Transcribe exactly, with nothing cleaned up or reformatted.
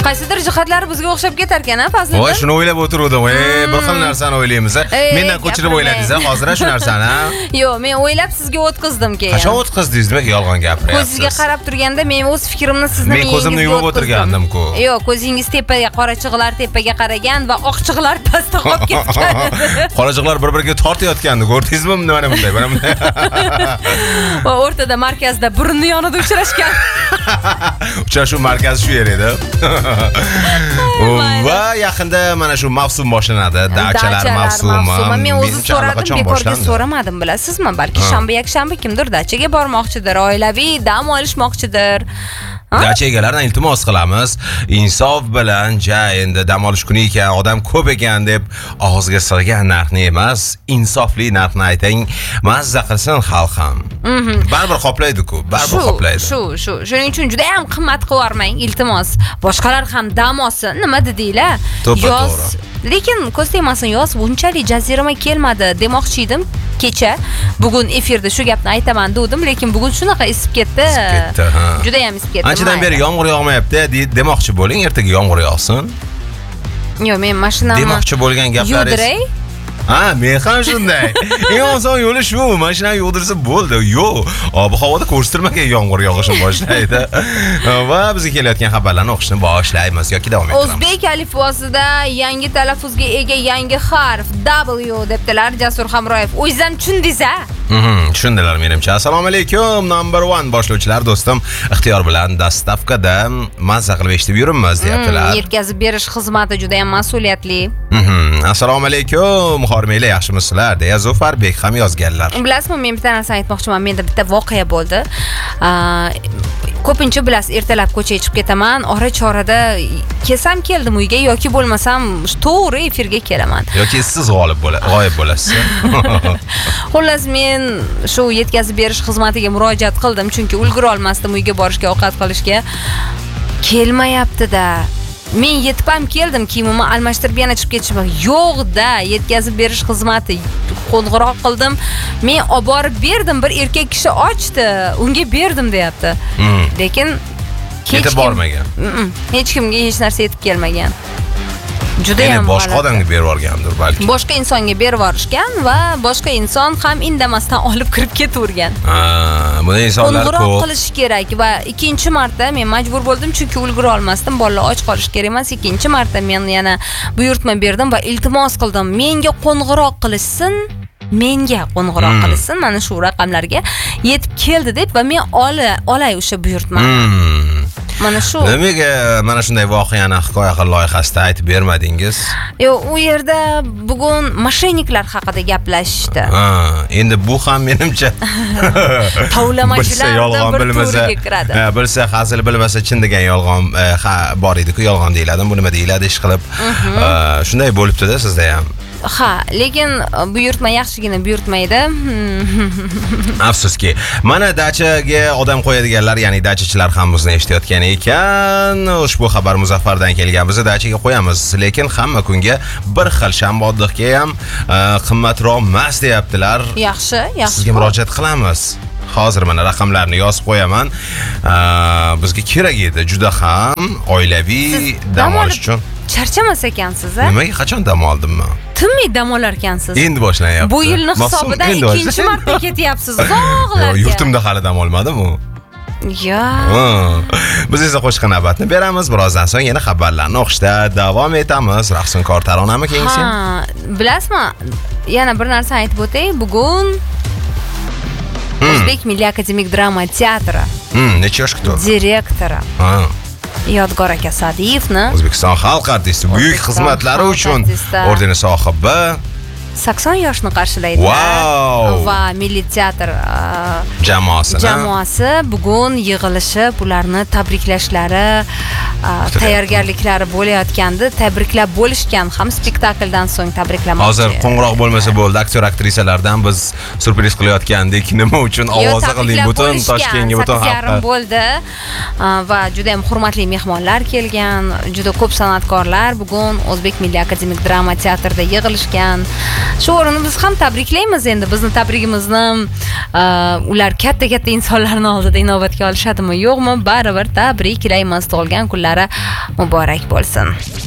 Qaysidir jihatlari bizga o'xshab ketar ekan-a, Fazliddin. Voy, shuni o'ylab o'tirdim. Ey, bir xil narsani o'ylaymiz. Mendan ko'chirib o'yladingiz, hozir shu narsani. Yo'q, men o'ylab sizga o'tkazdim keyin. Qachon o'tkazdingizmi? Yolg'on gapiryapsiz. Ko'zingizga qarab turganda men o'z fikrimni sizni men ko'zimni yumib o'tirgandim-ku. Yo'q, ko'zingiz tepaga, qorachiqlar tepaga qaragan va oqchiqlar pastda qolib ketgan. Qorachiqlar bir-biriga tortayotgandi, ko'rdingizmi? Mana bunday, mana bunday. Va o'rtada markazda burunni yonida uchrashgan. Uchrashuv markazi shu yer edi. Va yaqinda mana shu mavsum boshlanadi, dachalar mavsumi. Men o'zim so'radim, bekorga so'ramadim, bilasizmi? Balki shanba, yakshanba kimdir dachaga bormoqchidir, oilaviy dam olishmoqchidir. Dacha egalaridan iltimos qilamiz. Insof bilan ja endi dam olish kuni ekan, odam ko'p ekan deb og'izga sig'gan narxni emas, insofli narxni ayting, mazza qilsin xalq ham. Baribir qoplaydi-ku, baribir qoplaydi. Shu, shu. Shuning uchun juda ham qimmat qilib iltimos. Boshqalar ham dam olsin. Nima dedinglar? Yoz. Lekin ko'z tegmasin, yoz bunchalik jazirama kelmadi demoqchi edim. Kecha bugun efirda shu gapni aytaman dedim, lekin bugun shunaqa isib ketdi. Ketdi, ha. Juda ham isib ketdi. Anchadan beri yomg'ir yog'mayapti, demoqchi bo'ling, ertaga yomg'ir yog'sin. Yo'q, men mashinamni demoqchi bo'lgan gaplaringiz. Yudray. Ha, men ham shunday. Eng oson yo'li shu, mashinani yug'dirsa bo'ldi. Yo'q, ob-havoda ko'rsatmagan yomg'ir yog'ishni boshlaydi. Va bizga kelayotgan xabarlarni o'qishni boshlaymiz yoki davom ettiramiz. O'zbek alifbosida yangi talaffuzga ega yangi harf W debdilar Jasur Hamroyev. O'zingizdan tushundingiz-a? Mhm, tushundilar menimcha. Assalomu alaykum, number one boshlovchilar do'stim. Ixtiyor bilan dastavkada mazza qilib eshitib yuribmiz, deyaptilar. Yetkazib berish xizmati juda ham mas'uliyatli. Mhm, assalomu alaykum, hormanglar, yaxshimisizlar? deya Zufarbek ham yozganlar. Bilasizmi, men bitta narsani aytmoqchiman. Menda bitta voqea bo'ldi. Ko'pincha bilasiz, ertalab ko'chaga chiqib ketaman, ora-chorada kelsam keldim uyga yoki bo'lmasam to'g'ri efirga kelaman. Yoki siz g'olib bo'lasiz, g'oyib bo'lasiz. Xullas, men shu yetkazib berish xizmatiga murojaat qildim, chunki ulgura olmasdim uyga borishga, ovqat qilishga. Kelmayapti-da. Men yetib ham keldim, kiyimimni almashtirib yana chiqib ketishim. Yo'q-da, yetkazib berish xizmati. Qo'ng'iroq qildim. Men olib borib berdim, bir erkak kishi ochdi, unga berdim deyapti. Lekin ketib bormagan. Hech kimga hech narsa yetib kelmagan. Juda ham boshqa odamga berib yuborgandir balki. Boshqa insonga berib yuborishgan va boshqa inson ham indamasdan olib kirib ketavergan. Ha, buni insonlar ko'p. Qo'ng'iroq qilish kerak va ikkinchi marta men majbur bo'ldim, chunki ulgura olmasdim. Bolalar och qolish kerak emas. Ikkinchi marta men yana buyurtma berdim va iltimos qildim. Menga qo'ng'iroq qilishsin. Menga qo'ng'iroq qilsin, mana shu raqamlarga yetib keldi deb va men olay o'sha buyurtma. Mana shu. Nimaga mana shunday voqeani hikoya qil loyihasida aytib bermadingiz? Yo'q, u yerda bugun masheniklar haqida gaplashishdi. Ha, endi bu ham menimcha tovlamachilardan bir turiga kiradi. Ha, bilsa hazil, bilmasa chin degan yolg'on bor edi-ku, yolg'on deyiladi. Bu nima deyiladi ish qilib. Shunday bo'libdi-da sizda ham. Ha, lekin buyurtma yaxshigina buyurtmaydi. Afsuski. Mana dachaga odam qo'yadiganlar, ya'ni dachachilar ham bizni eshitayotgan ekan. Ushbu xabar Muzaffardan kelgan. Biz dachaga qo'yamiz, lekin hamma kunga bir xil shanba oddiqga ham qimmatroq emas deyaptilar. Yaxshi, yaxshi. Sizga murojaat qilamiz. Hozir mana raqamlarni yozib qo'yaman. Bizga kerak edi juda ham oilaviy dam olish uchun. Charchamas ekansiz, a? Nimaga qachon dam oldimmi? Tinmay dam olar ekansiz. Endi boshlanyapti. Bu yilning hisobidan ikkinchi marta ketyapsiz. Uzoqlarga. Yurtimda hali dam olmadim-ku. Ya. Biz esa qo'shiq navbatni beramiz. Birozdan so'ng yana xabarlarni o'qishda davom etamiz. Raqsunkor taronami kengsin? Ha, bilasizmi? Yana bir narsa aytib o'tay. Bugun O'zbek Milliy akademik drama teatri. Hmm, necha yoshga to'ldi? Direktori. Ha. Yodgor aka Sadiyevni O'zbekiston xalq artisti buyuk xizmatlari uchun ordeni sohibi sakson yoshni qarshilaydi. Wow. Va Milliy teatr jamoasi jamoasi bugun yig'ilishib ularni tabriklashlari, tayyorgarliklari bo'layotgandi. Tabriklab bo'lishgan ham spektakldan so'ng tabriklamoqchi. Hozir qo'ng'iroq bo'lmasa bo'ldi, aktyor aktrisalardan biz surpriz qilayotgandik. Nima uchun ovoza qildik butun Toshkentga, butun xalqqa bo'ldi. Va juda ham hurmatli mehmonlar kelgan, juda ko'p san'atkorlar bugun O'zbek Milliy akademik drama teatrida yig'ilishgan. Shu o'rinda biz ham tabriklaymiz endi. Bizni tabrigimizni ular katta-katta insonlarning oldida inobatga olishadimi, yo'qmi? Baribir tabriklaymiz. Tug'ilgan kunlari muborak bo'lsin.